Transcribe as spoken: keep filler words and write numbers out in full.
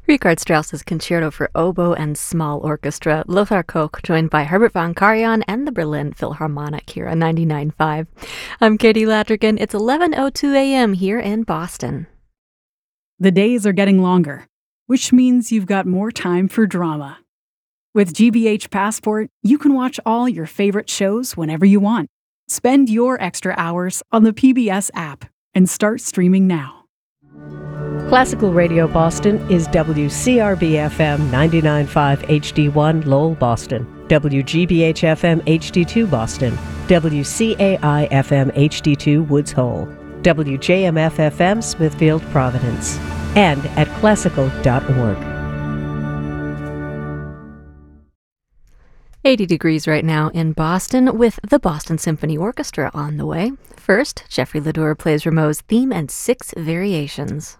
Richard Strauss's Concerto for Oboe and Small Orchestra, Lothar Koch, joined by Herbert von Karajan and the Berlin Philharmonic here on ninety-nine point five. I'm Katie Ladrigan. It's eleven oh two a.m. here in Boston. The days are getting longer, which means you've got more time for drama. With G B H Passport, you can watch all your favorite shows whenever you want. Spend your extra hours on the P B S app and start streaming now. Classical Radio Boston is W C R B F M ninety-nine point five H D one Lowell, Boston, W G B H F M H D two Boston, W C A I F M H D two Woods Hole, W J M F F M Smithfield, Providence, and at classical dot org. eighty degrees right now in Boston with the Boston Symphony Orchestra on the way. First, Jeffrey Ledour plays Rameau's theme and six variations.